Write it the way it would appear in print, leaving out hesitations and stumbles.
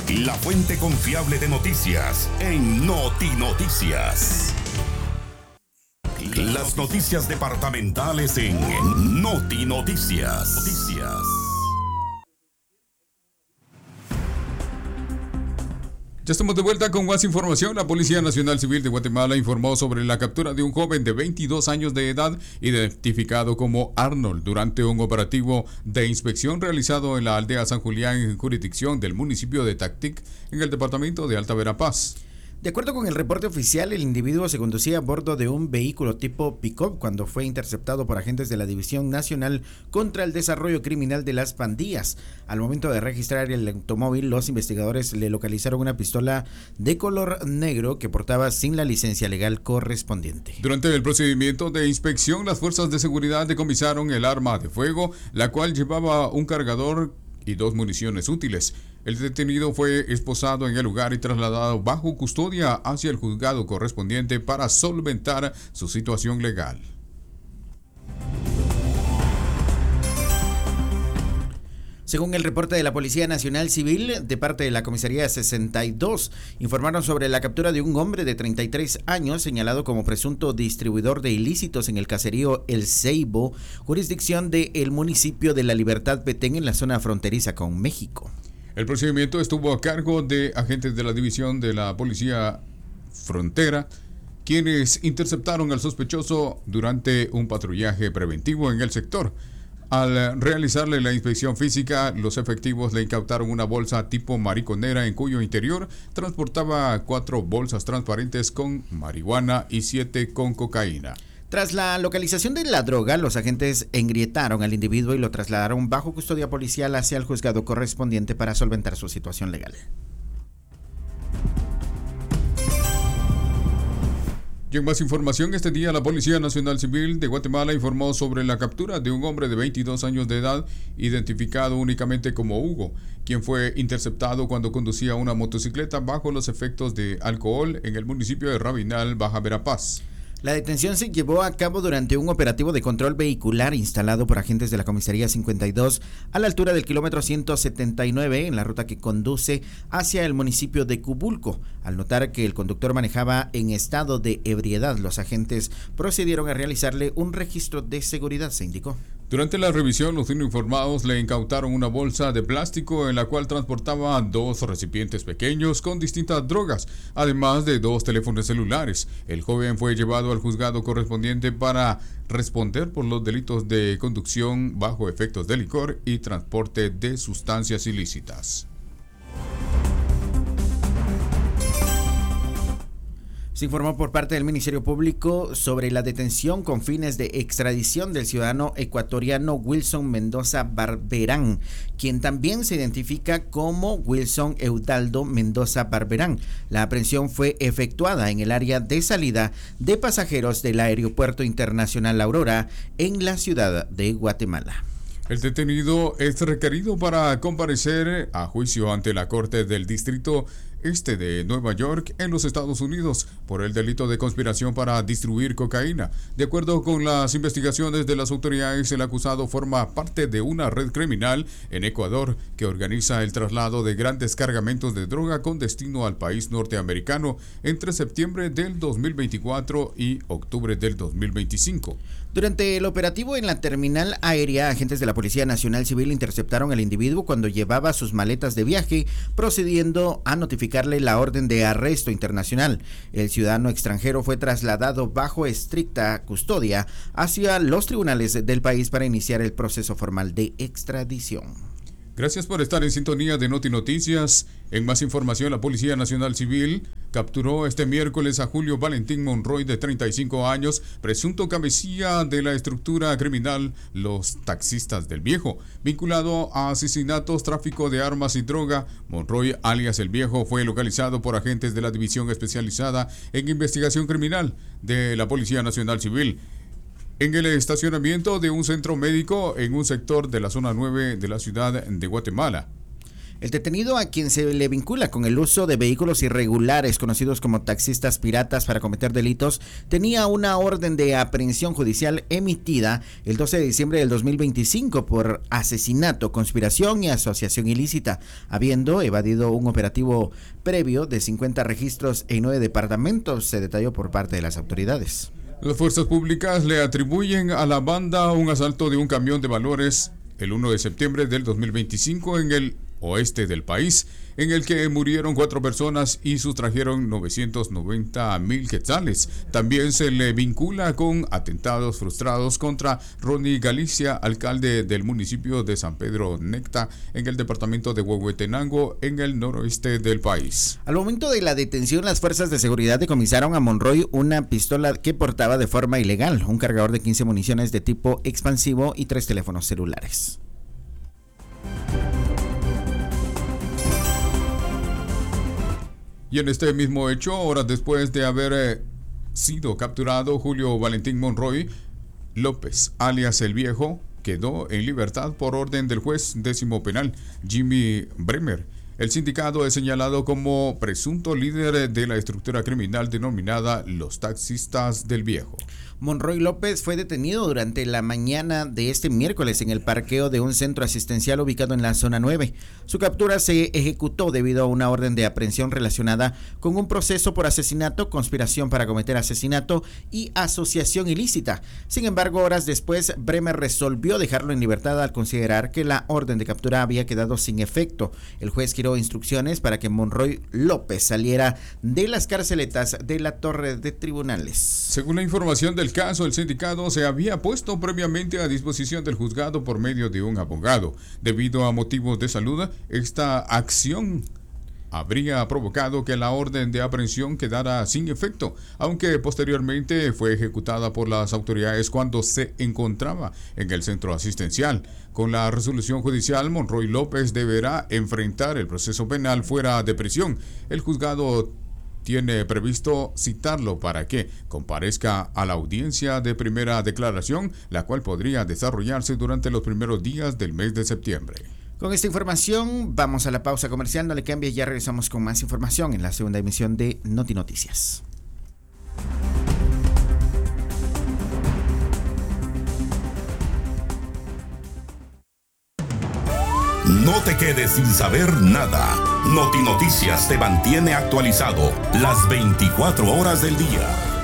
la fuente confiable de noticias en Notinoticias. Las noticias departamentales en Notinoticias. Ya estamos de vuelta con más información. La Policía Nacional Civil de Guatemala informó sobre la captura de un joven de 22 años de edad, identificado como Arnold, durante un operativo de inspección realizado en la aldea San Julián, en jurisdicción del municipio de Tactic, en el departamento de Alta Verapaz. De acuerdo con el reporte oficial, el individuo se conducía a bordo de un vehículo tipo pick-up cuando fue interceptado por agentes de la División Nacional contra el Desarrollo Criminal de las Pandillas. Al momento de registrar el automóvil, los investigadores le localizaron una pistola de color negro que portaba sin la licencia legal correspondiente. Durante el procedimiento de inspección, las fuerzas de seguridad decomisaron el arma de fuego, la cual llevaba un cargador y 2 municiones útiles. El detenido fue esposado en el lugar y trasladado bajo custodia hacia el juzgado correspondiente para solventar su situación legal. Según el reporte de la Policía Nacional Civil, de parte de la Comisaría 62, informaron sobre la captura de un hombre de 33 años señalado como presunto distribuidor de ilícitos en el caserío El Ceibo, jurisdicción del municipio de La Libertad, Petén, en la zona fronteriza con México. El procedimiento estuvo a cargo de agentes de la división de la Policía Frontera, quienes interceptaron al sospechoso durante un patrullaje preventivo en el sector. Al realizarle la inspección física, los efectivos le incautaron una bolsa tipo mariconera en cuyo interior transportaba 4 bolsas transparentes con marihuana y 7 con cocaína. Tras la localización de la droga, los agentes engrietaron al individuo y lo trasladaron bajo custodia policial hacia el juzgado correspondiente para solventar su situación legal. Y en más información, este día la Policía Nacional Civil de Guatemala informó sobre la captura de un hombre de 22 años de edad, identificado únicamente como Hugo, quien fue interceptado cuando conducía una motocicleta bajo los efectos de alcohol en el municipio de Rabinal, Baja Verapaz. La detención se llevó a cabo durante un operativo de control vehicular instalado por agentes de la Comisaría 52 a la altura del kilómetro 179 en la ruta que conduce hacia el municipio de Cubulco. Al notar que el conductor manejaba en estado de ebriedad, los agentes procedieron a realizarle un registro de seguridad, se indicó. Durante la revisión, los uniformados le incautaron una bolsa de plástico en la cual transportaba 2 recipientes pequeños con distintas drogas, además de 2 teléfonos celulares. El joven fue llevado al juzgado correspondiente para responder por los delitos de conducción bajo efectos de licor y transporte de sustancias ilícitas. Se informó por parte del Ministerio Público sobre la detención con fines de extradición del ciudadano ecuatoriano Wilson Mendoza Barberán, quien también se identifica como Wilson Eudaldo Mendoza Barberán. La aprehensión fue efectuada en el área de salida de pasajeros del Aeropuerto Internacional Aurora en la ciudad de Guatemala. El detenido es requerido para comparecer a juicio ante la Corte del Distrito Este de Nueva York en los Estados Unidos por el delito de conspiración para distribuir cocaína. De acuerdo con las investigaciones de las autoridades, el acusado forma parte de una red criminal en Ecuador que organiza el traslado de grandes cargamentos de droga con destino al país norteamericano entre septiembre del 2024 y octubre del 2025. Durante el operativo en la terminal aérea, agentes de la Policía Nacional Civil interceptaron al individuo cuando llevaba sus maletas de viaje, procediendo a notificarle la orden de arresto internacional. El ciudadano extranjero fue trasladado bajo estricta custodia hacia los tribunales del país para iniciar el proceso formal de extradición. Gracias por estar en sintonía de Notinoticias. En más información, la Policía Nacional Civil capturó este miércoles a Julio Valentín Monroy, de 35 años, presunto cabecilla de la estructura criminal Los Taxistas del Viejo, vinculado a asesinatos, tráfico de armas y droga. Monroy, alias El Viejo, fue localizado por agentes de la División Especializada en Investigación Criminal de la Policía Nacional Civil en el estacionamiento de un centro médico en un sector de la zona 9 de la ciudad de Guatemala. El detenido, a quien se le vincula con el uso de vehículos irregulares conocidos como taxistas piratas para cometer delitos, tenía una orden de aprehensión judicial emitida el 12 de diciembre del 2025 por asesinato, conspiración y asociación ilícita, habiendo evadido un operativo previo de 50 registros en 9 departamentos, se detalló por parte de las autoridades. Las fuerzas públicas le atribuyen a la banda un asalto de un camión de valores el 1 de septiembre del 2025 en el oeste del país, en el que murieron 4 personas y sustrajeron 990,000 quetzales. También se le vincula con atentados frustrados contra Ronnie Galicia, alcalde del municipio de San Pedro Necta, en el departamento de Huehuetenango, en el noroeste del país. Al momento de la detención, las fuerzas de seguridad decomisaron a Monroy una pistola que portaba de forma ilegal, un cargador de 15 municiones de tipo expansivo y 3 teléfonos celulares. Y en este mismo hecho, horas después de haber sido capturado, Julio Valentín Monroy López, alias El Viejo, quedó en libertad por orden del juez 10º penal, Jimmy Bremer. El sindicado es señalado como presunto líder de la estructura criminal denominada Los Taxistas del Viejo. Monroy López fue detenido durante la mañana de este miércoles en el parqueo de un centro asistencial ubicado en la zona 9. Su captura se ejecutó debido a una orden de aprehensión relacionada con un proceso por asesinato, conspiración para cometer asesinato y asociación ilícita. Sin embargo, horas después, Bremer resolvió dejarlo en libertad al considerar que la orden de captura había quedado sin efecto. El juez giró instrucciones para que Monroy López saliera de las carceletas de la Torre de Tribunales. Según la información del caso, el sindicato se había puesto previamente a disposición del juzgado por medio de un abogado. Debido a motivos de salud, esta acción habría provocado que la orden de aprehensión quedara sin efecto, aunque posteriormente fue ejecutada por las autoridades cuando se encontraba en el centro asistencial. Con la resolución judicial, Monroy López deberá enfrentar el proceso penal fuera de prisión. El juzgado tiene previsto citarlo para que comparezca a la audiencia de primera declaración, la cual podría desarrollarse durante los primeros días del mes de septiembre. Con esta información vamos a la pausa comercial, no le cambie, ya regresamos con más información en la segunda emisión de Noti Noticias. No te quedes sin saber nada. Noti Noticias te mantiene actualizado las 24 horas del día.